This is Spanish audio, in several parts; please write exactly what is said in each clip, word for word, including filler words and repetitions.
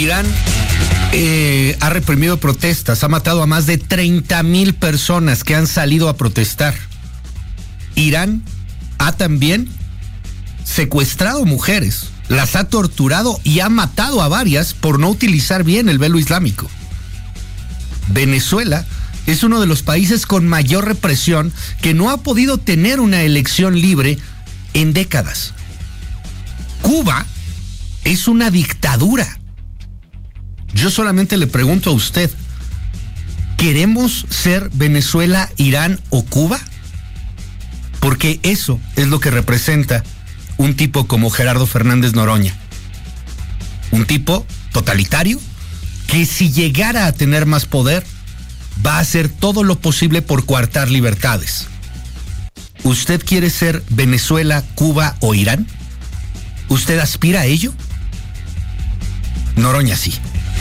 Irán eh, ha reprimido protestas, ha matado a más de treinta mil personas que han salido a protestar. Irán ha también secuestrado mujeres, las ha torturado y ha matado a varias por no utilizar bien el velo islámico. Venezuela es uno de los países con mayor represión que no ha podido tener una elección libre en décadas. Cuba es una dictadura. Yo solamente le pregunto a usted, ¿queremos ser Venezuela, Irán o Cuba? Porque eso es lo que representa un tipo como Gerardo Fernández Noroña. Un tipo totalitario que si llegara a tener más poder, va a hacer todo lo posible por coartar libertades. ¿Usted quiere ser Venezuela, Cuba o Irán? ¿Usted aspira a ello? Noroña sí.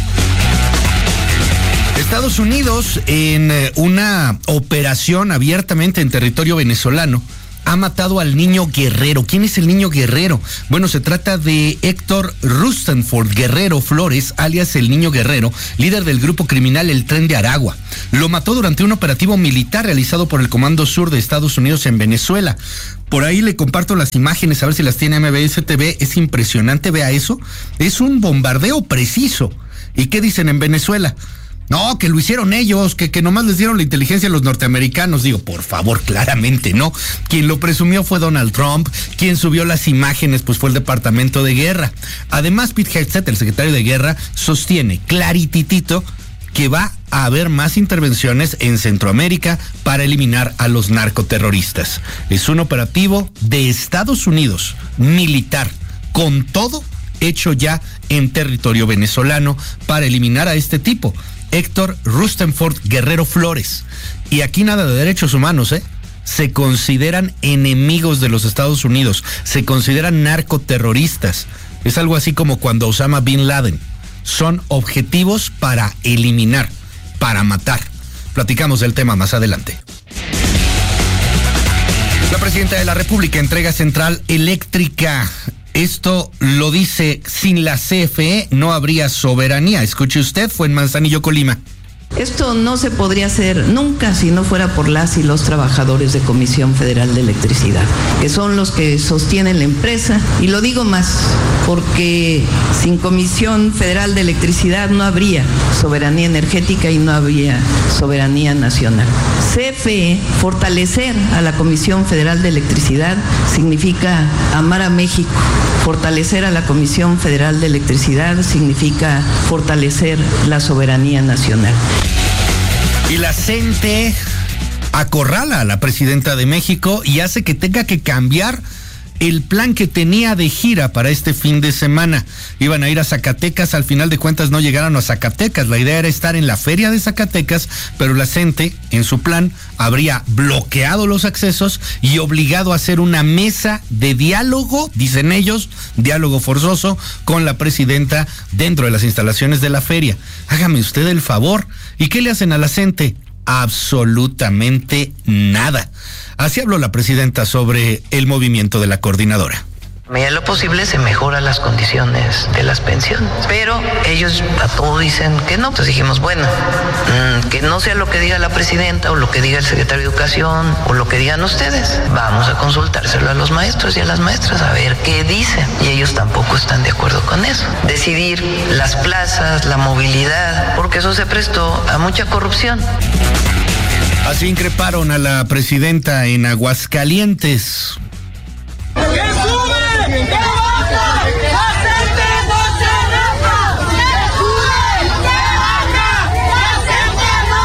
Estados Unidos, en una operación abiertamente en territorio venezolano, ha matado al niño Guerrero. ¿Quién es el niño Guerrero? Bueno, se trata de Héctor Rustenford Guerrero Flores, alias el Niño Guerrero, líder del grupo criminal El Tren de Aragua. Lo mató durante un operativo militar realizado por el Comando Sur de Estados Unidos en Venezuela. Por ahí le comparto las imágenes, a ver si las tiene M B S T V. Es impresionante, vea eso. Es un bombardeo preciso. ¿Y qué dicen en Venezuela? No, que lo hicieron ellos, que, que nomás les dieron la inteligencia a los norteamericanos. Digo, por favor, claramente no. Quien lo presumió fue Donald Trump. Quien subió las imágenes, pues fue el Departamento de Guerra. Además, Pete Hegseth, el secretario de Guerra, sostiene clarititito que va a haber más intervenciones en Centroamérica para eliminar a los narcoterroristas. Es un operativo de Estados Unidos, militar, con todo hecho ya en territorio venezolano para eliminar a este tipo, Héctor Rustenford Guerrero Flores. Y aquí nada de derechos humanos, ¿eh? Se consideran enemigos de los Estados Unidos, se consideran narcoterroristas. Es algo así como cuando Osama Bin Laden. Son objetivos para eliminar, para matar. Platicamos del tema más adelante. La presidenta de la República entrega Central Eléctrica. Esto lo dice: sin la C F E no habría soberanía. Escuche usted, fue en Manzanillo, Colima. Esto no se podría hacer nunca si no fuera por las y los trabajadores de Comisión Federal de Electricidad, que son los que sostienen la empresa. Y lo digo más, porque sin Comisión Federal de Electricidad no habría soberanía energética y no habría soberanía nacional. C F E, fortalecer a la Comisión Federal de Electricidad significa amar a México. Fortalecer a la Comisión Federal de Electricidad significa fortalecer la soberanía nacional. Y la CENTE acorrala a la presidenta de México y hace que tenga que cambiar el plan que tenía de gira para este fin de semana. Iban a ir a Zacatecas, al final de cuentas no llegaron a Zacatecas. La idea era estar en la feria de Zacatecas, pero la CENTE, en su plan, habría bloqueado los accesos y obligado a hacer una mesa de diálogo, dicen ellos, diálogo forzoso, con la presidenta dentro de las instalaciones de la feria. Hágame usted el favor. ¿Y qué le hacen a la CENTE? Absolutamente nada. Así habló la presidenta sobre el movimiento de la coordinadora. A medida de lo posible se mejoran las condiciones de las pensiones, pero ellos a todo dicen que no. Entonces dijimos, bueno, mmm, que no sea lo que diga la presidenta o lo que diga el secretario de Educación o lo que digan ustedes. Vamos a consultárselo a los maestros y a las maestras a ver qué dicen. Y ellos tampoco están de acuerdo con eso. Decidir las plazas, la movilidad, porque eso se prestó a mucha corrupción. Así increparon a la presidenta en Aguascalientes. ¡Que sube! ¡Que baja! ¡La CENTE no se raja! ¡Que sube! ¡Que baja! ¡La CENTE no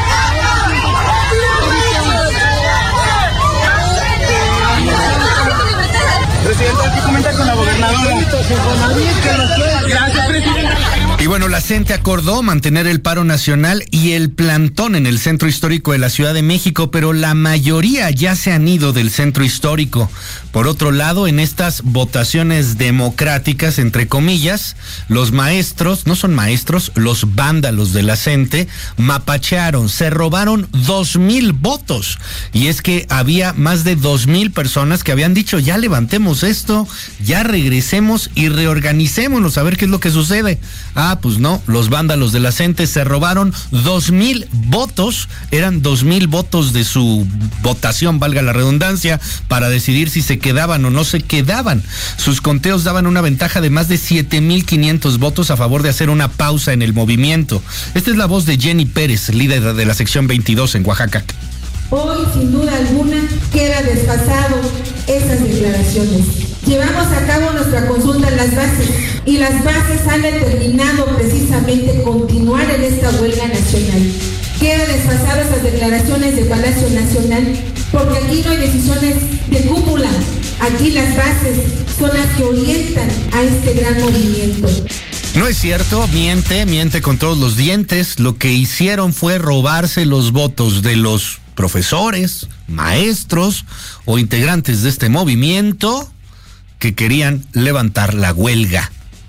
se raja! Presidenta, ¿qué comenta con la gobernadora? Gracias, presidenta. Y bueno, la CENTE acordó mantener el paro nacional y el plantón en el centro histórico de la Ciudad de México, pero la mayoría ya se han ido del centro histórico. Por otro lado, en estas votaciones democráticas, entre comillas, los maestros, no son maestros, los vándalos de la CENTE, mapachearon, se robaron dos mil votos. Y es que había más de dos mil personas que habían dicho, ya levantemos esto, ya regresemos y reorganicémonos a ver qué es lo que sucede. Ah, pues no, los vándalos de la CENTE se robaron dos mil votos, eran dos mil votos de su votación, valga la redundancia, para decidir si se quedaban o no se quedaban. Sus conteos daban una ventaja de más de siete mil quinientos votos a favor de hacer una pausa en el movimiento. Esta es la voz de Jenny Pérez, líder de la sección veintidós en Oaxaca. Hoy, sin duda alguna, queda desfasado esas declaraciones. Llevamos a cabo nuestra consulta en las bases y las bases han determinado precisamente continuar en esta huelga nacional. Queda desfasado esas declaraciones de Palacio Nacional porque aquí no hay decisiones de cúpula. Aquí las bases son las que orientan a este gran movimiento. No es cierto, miente, miente con todos los dientes. Lo que hicieron fue robarse los votos de los profesores, maestros o integrantes de este movimiento que querían levantar la huelga.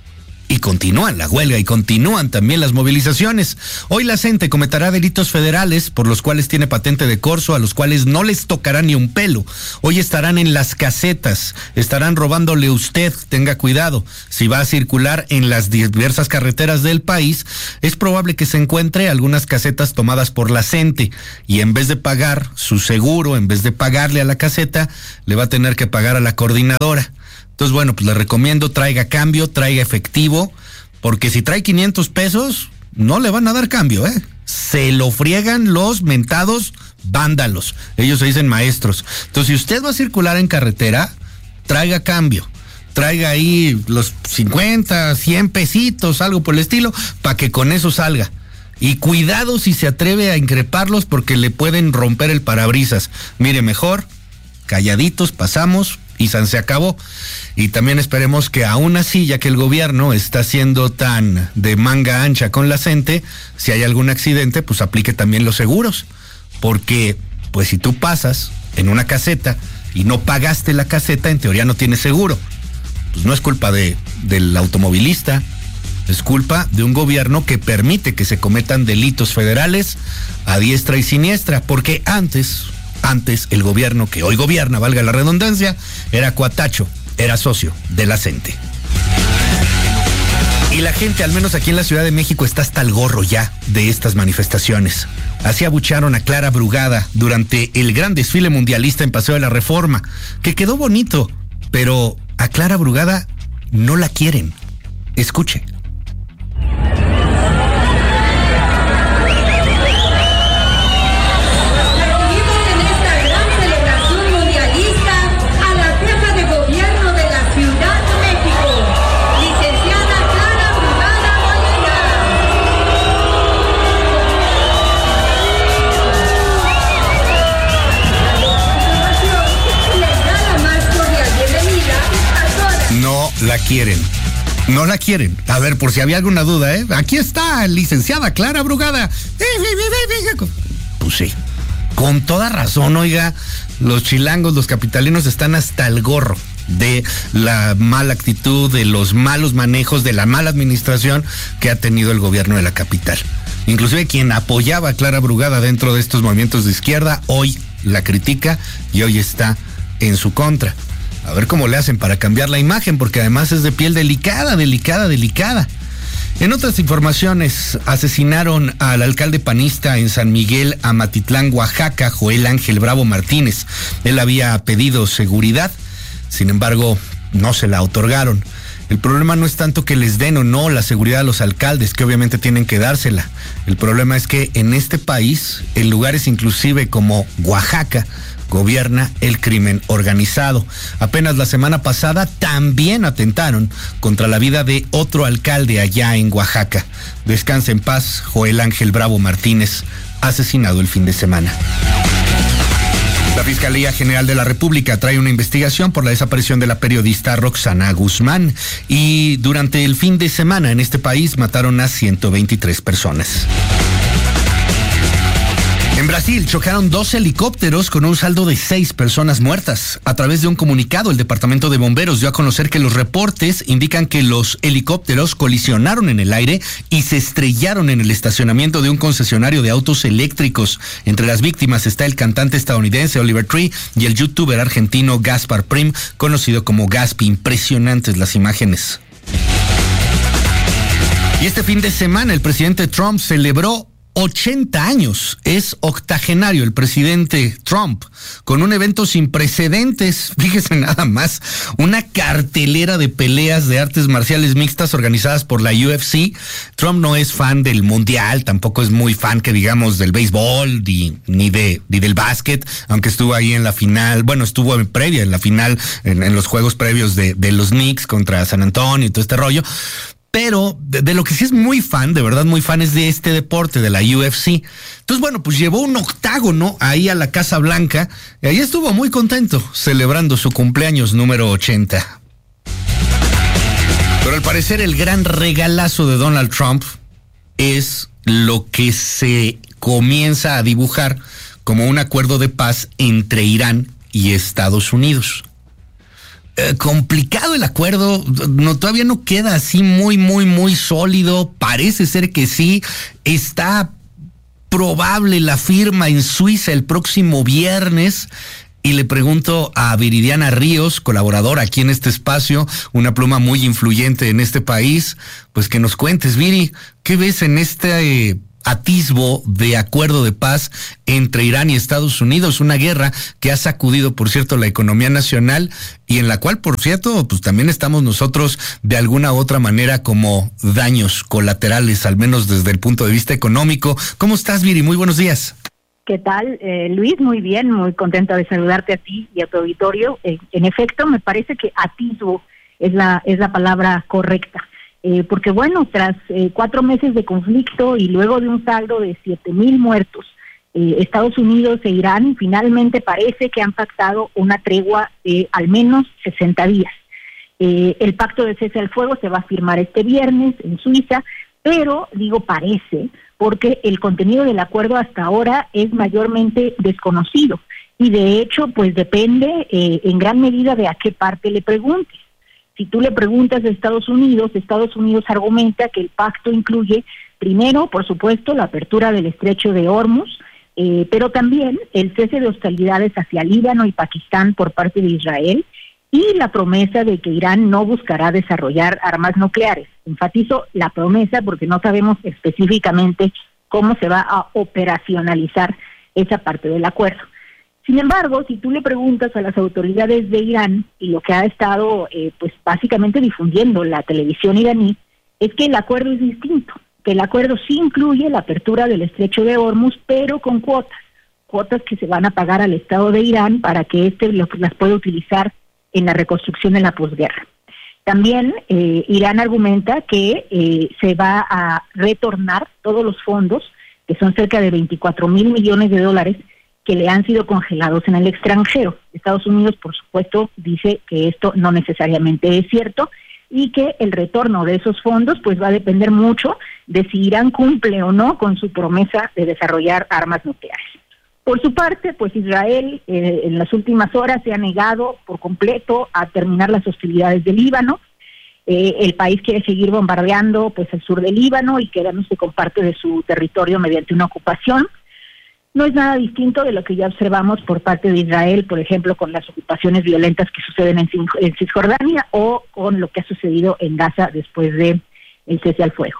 Y continúan la huelga y continúan también las movilizaciones. Hoy la CENTE cometerá delitos federales por los cuales tiene patente de corso, a los cuales no les tocará ni un pelo. Hoy estarán en las casetas, estarán robándole usted, tenga cuidado. Si va a circular en las diversas carreteras del país, es probable que se encuentre algunas casetas tomadas por la CENTE y en vez de pagar su seguro, en vez de pagarle a la caseta, le va a tener que pagar a la coordinadora. Entonces, bueno, pues le recomiendo traiga cambio, traiga efectivo, porque si trae quinientos pesos, no le van a dar cambio, ¿eh? Se lo friegan los mentados vándalos. Ellos se dicen maestros. Entonces, si usted va a circular en carretera, traiga cambio. Traiga ahí los cincuenta, cien pesitos, algo por el estilo, para que con eso salga. Y cuidado si se atreve a increparlos porque le pueden romper el parabrisas. Mire, mejor, calladitos, pasamos y san se acabó. Y también esperemos que aún así, ya que el gobierno está siendo tan de manga ancha con la CENTE, si hay algún accidente, pues aplique también los seguros. Porque, pues si tú pasas en una caseta y no pagaste la caseta, en teoría no tienes seguro. Pues no es culpa de, del automovilista, es culpa de un gobierno que permite que se cometan delitos federales a diestra y siniestra, porque antes, antes el gobierno que hoy gobierna, valga la redundancia, era cuatacho, era socio de la CENTE. Y la gente, al menos aquí en la Ciudad de México, está hasta el gorro ya de estas manifestaciones. Así abucharon a Clara Brugada durante el gran desfile mundialista en Paseo de la Reforma, que quedó bonito, pero a Clara Brugada no la quieren. Escuche. No la quieren, no la quieren. A ver, por si había alguna duda, ¿eh? Aquí está, licenciada Clara Brugada. Pues sí, con toda razón, oiga, los chilangos, los capitalinos están hasta el gorro de la mala actitud, de los malos manejos, de la mala administración que ha tenido el gobierno de la capital. Inclusive quien apoyaba a Clara Brugada dentro de estos movimientos de izquierda, hoy la critica y hoy está en su contra. A ver cómo le hacen para cambiar la imagen, porque además es de piel delicada, delicada, delicada. En otras informaciones, asesinaron al alcalde panista en San Miguel, Amatitlán, Oaxaca, Joel Ángel Bravo Martínez. Él había pedido seguridad, sin embargo, no se la otorgaron. El problema no es tanto que les den o no la seguridad a los alcaldes, que obviamente tienen que dársela. El problema es que en este país, en lugares inclusive como Oaxaca, gobierna el crimen organizado. Apenas la semana pasada también atentaron contra la vida de otro alcalde allá en Oaxaca. Descansa en paz, Joel Ángel Bravo Martínez, asesinado el fin de semana. La Fiscalía General de la República trae una investigación por la desaparición de la periodista Roxana Guzmán y durante el fin de semana en este país mataron a ciento veintitrés personas. En Brasil chocaron dos helicópteros con un saldo de seis personas muertas. A través de un comunicado, el Departamento de Bomberos dio a conocer que los reportes indican que los helicópteros colisionaron en el aire y se estrellaron en el estacionamiento de un concesionario de autos eléctricos. Entre las víctimas está el cantante estadounidense Oliver Tree y el youtuber argentino Gaspar Prim, conocido como Gaspi. Impresionantes las imágenes. Y este fin de semana el presidente Trump celebró ochenta años, es octogenario el presidente Trump, con un evento sin precedentes, fíjese nada más, una cartelera de peleas de artes marciales mixtas organizadas por la U F C. Trump no es fan del mundial, tampoco es muy fan, que digamos, del béisbol, ni, ni, de, ni del básquet, aunque estuvo ahí en la final, bueno, estuvo en previa, en la final, en, en los juegos previos de, de los Knicks contra San Antonio y todo este rollo. Pero de, de lo que sí es muy fan, de verdad muy fan, es de este deporte, de la U F C. Entonces, bueno, pues llevó un octágono ahí a la Casa Blanca y ahí estuvo muy contento, celebrando su cumpleaños número ochenta. Pero al parecer el gran regalazo de Donald Trump es lo que se comienza a dibujar como un acuerdo de paz entre Irán y Estados Unidos. Eh, complicado el acuerdo, no, todavía no queda así muy, muy, muy sólido. Parece ser que sí. Está probable la firma en Suiza el próximo viernes. Y le pregunto a Viridiana Ríos, colaboradora aquí en este espacio, una pluma muy influyente en este país, pues que nos cuentes, Viri, ¿qué ves en este eh, atisbo de acuerdo de paz entre Irán y Estados Unidos? Una guerra que ha sacudido, por cierto, la economía nacional y en la cual, por cierto, pues también estamos nosotros de alguna u otra manera como daños colaterales, al menos desde el punto de vista económico. ¿Cómo estás, Viri? Muy buenos días. ¿Qué tal, eh, Luis? Muy bien, muy contenta de saludarte a ti y a tu auditorio. Eh, en efecto, me parece que atisbo es la, es la palabra correcta. Eh, porque bueno, tras eh, cuatro meses de conflicto y luego de un saldo de siete mil muertos, eh, Estados Unidos e Irán finalmente parece que han pactado una tregua de al menos sesenta días. Eh, el pacto de cese al fuego se va a firmar este viernes en Suiza, pero digo parece porque el contenido del acuerdo hasta ahora es mayormente desconocido y de hecho pues depende eh, en gran medida de a qué parte le preguntes. Si tú le preguntas a Estados Unidos, Estados Unidos argumenta que el pacto incluye, primero, por supuesto, la apertura del estrecho de Hormuz, eh, pero también el cese de hostilidades hacia Líbano y Pakistán por parte de Israel y la promesa de que Irán no buscará desarrollar armas nucleares. Enfatizo la promesa porque no sabemos específicamente cómo se va a operacionalizar esa parte del acuerdo. Sin embargo, si tú le preguntas a las autoridades de Irán, y lo que ha estado eh, pues básicamente difundiendo la televisión iraní, es que el acuerdo es distinto, que el acuerdo sí incluye la apertura del estrecho de Hormuz, pero con cuotas, cuotas que se van a pagar al Estado de Irán para que éste las pueda utilizar en la reconstrucción de la posguerra. También eh, Irán argumenta que eh, se va a retornar todos los fondos, que son cerca de veinticuatro mil millones de dólares, que le han sido congelados en el extranjero. Estados Unidos, por supuesto, dice que esto no necesariamente es cierto y que el retorno de esos fondos pues va a depender mucho de si Irán cumple o no con su promesa de desarrollar armas nucleares. Por su parte, pues Israel eh, en las últimas horas se ha negado por completo a terminar las hostilidades del Líbano. Eh, el país quiere seguir bombardeando pues el sur del Líbano y quedándose con parte de su territorio mediante una ocupación. No es nada distinto de lo que ya observamos por parte de Israel, por ejemplo, con las ocupaciones violentas que suceden en, en Cisjordania o con lo que ha sucedido en Gaza después de el cese al fuego.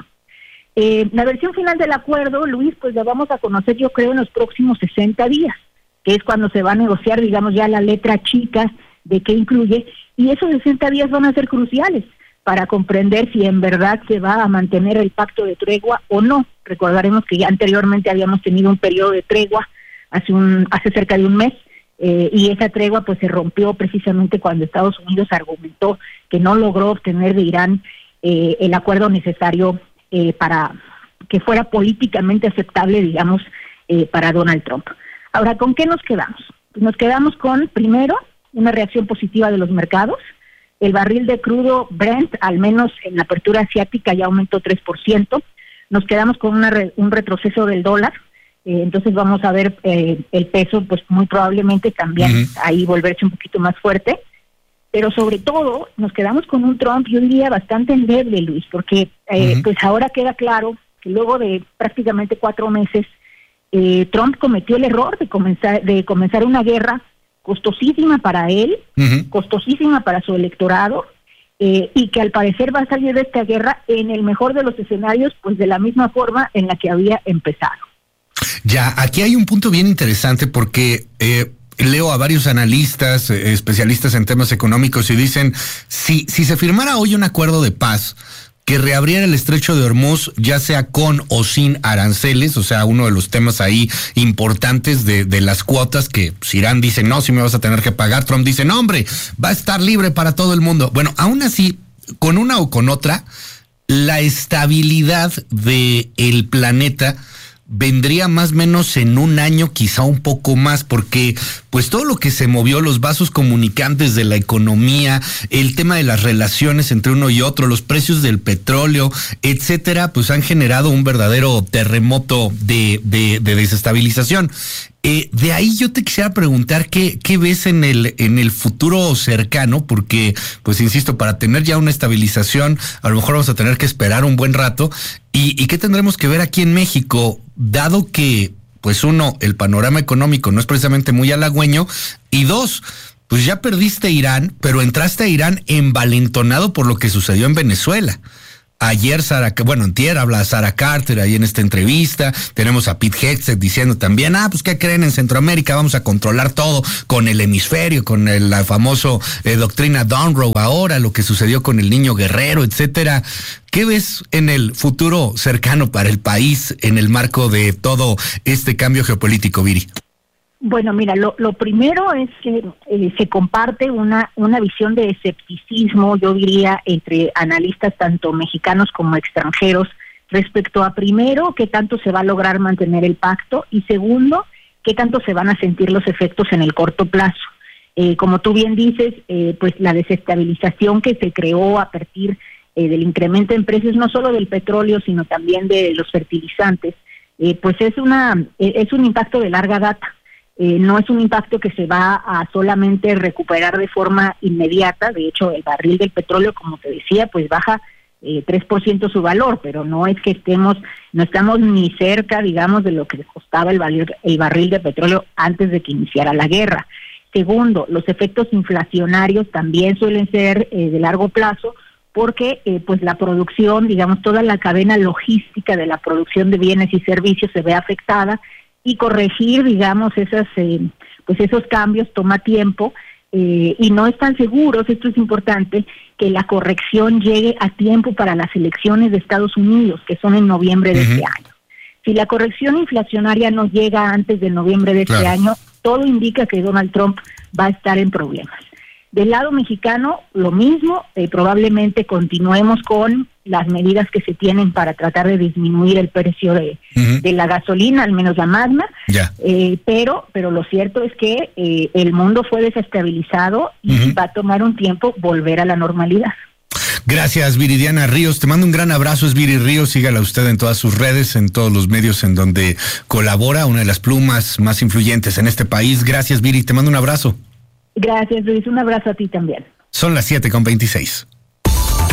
Eh, la versión final del acuerdo, Luis, pues la vamos a conocer yo creo en los próximos sesenta días, que es cuando se va a negociar, digamos, ya la letra chica de qué incluye, y esos sesenta días van a ser cruciales para comprender si en verdad se va a mantener el pacto de tregua o no. Recordaremos que ya anteriormente habíamos tenido un periodo de tregua hace un hace cerca de un mes, eh, y esa tregua pues se rompió precisamente cuando Estados Unidos argumentó que no logró obtener de Irán eh, el acuerdo necesario eh, para que fuera políticamente aceptable, digamos, eh, para Donald Trump. Ahora, ¿con qué nos quedamos? Pues nos quedamos con, primero, una reacción positiva de los mercados. El barril de crudo Brent, al menos en la apertura asiática, ya aumentó tres por ciento. Nos quedamos con una re, un retroceso del dólar. Eh, entonces vamos a ver eh, el peso, pues muy probablemente también uh-huh. ahí volverse un poquito más fuerte. Pero sobre todo nos quedamos con un Trump, yo diría, bastante endeble, Luis, porque eh, uh-huh. pues ahora queda claro que luego de prácticamente cuatro meses, eh, Trump cometió el error de comenzar, de comenzar una guerra costosísima para él, uh-huh. costosísima para su electorado, eh, y que al parecer va a salir de esta guerra en el mejor de los escenarios, pues de la misma forma en la que había empezado. Ya, aquí hay un punto bien interesante porque eh, leo a varios analistas, eh, especialistas en temas económicos y dicen, si, si se firmara hoy un acuerdo de paz que reabriera el estrecho de Hormuz, ya sea con o sin aranceles, o sea, uno de los temas ahí importantes de, de las cuotas que pues, Irán dice, no, si me vas a tener que pagar, Trump dice, no, hombre, va a estar libre para todo el mundo. Bueno, aún así, con una o con otra, la estabilidad del planeta vendría más o menos en un año, quizá un poco más, porque pues todo lo que se movió, los vasos comunicantes de la economía, el tema de las relaciones entre uno y otro, los precios del petróleo, etcétera, pues han generado un verdadero terremoto de, de, de desestabilización. Eh, de ahí yo te quisiera preguntar qué, qué ves en el, en el futuro cercano, porque, pues insisto, para tener ya una estabilización, a lo mejor vamos a tener que esperar un buen rato, y, y qué tendremos que ver aquí en México, dado que, pues uno, el panorama económico no es precisamente muy halagüeño, y dos, pues ya perdiste Irán, pero entraste a Irán envalentonado por lo que sucedió en Venezuela. Ayer, Sara, bueno, antier habla Sara Carter ahí en esta entrevista, tenemos a Pete Hegseth diciendo también, ah, pues ¿qué creen? En Centroamérica vamos a controlar todo con el hemisferio, con el, la famoso eh, doctrina Dunrow ahora, lo que sucedió con el niño guerrero, etcétera. ¿Qué ves en el futuro cercano para el país en el marco de todo este cambio geopolítico, Viri? Bueno, mira, lo, lo primero es que eh, se comparte una, una visión de escepticismo, yo diría, entre analistas tanto mexicanos como extranjeros, respecto a primero, qué tanto se va a lograr mantener el pacto, y segundo, qué tanto se van a sentir los efectos en el corto plazo. Eh, como tú bien dices, eh, pues la desestabilización que se creó a partir eh, del incremento en precios, no solo del petróleo, sino también de los fertilizantes, eh, pues es, una, eh, es un impacto de larga data. Eh, no es un impacto que se va a solamente recuperar de forma inmediata. De hecho, el barril del petróleo, como te decía, pues baja eh, tres por ciento su valor, pero no es que estemos, no estamos ni cerca, digamos, de lo que costaba el barril, el barril de petróleo antes de que iniciara la guerra. Segundo, los efectos inflacionarios también suelen ser eh, de largo plazo, porque eh, pues la producción, digamos, toda la cadena logística de la producción de bienes y servicios se ve afectada, y corregir, digamos, esas, eh, pues esos cambios toma tiempo, eh, y no están seguros, esto es importante, que la corrección llegue a tiempo para las elecciones de Estados Unidos, que son en noviembre de uh-huh. este año. Si la corrección inflacionaria no llega antes de noviembre de este claro. año, todo indica que Donald Trump va a estar en problemas. Del lado mexicano, lo mismo, eh, probablemente continuemos con las medidas que se tienen para tratar de disminuir el precio de, uh-huh. de la gasolina, al menos la Magna, yeah. eh, pero pero lo cierto es que eh, el mundo fue desestabilizado y uh-huh. va a tomar un tiempo volver a la normalidad. Gracias, Viridiana Ríos. Te mando un gran abrazo, es Viri Ríos. Sígala usted en todas sus redes, en todos los medios en donde colabora, una de las plumas más influyentes en este país. Gracias, Viri. Te mando un abrazo. Gracias, Luis. Un abrazo a ti también. Son las siete con veintiséis.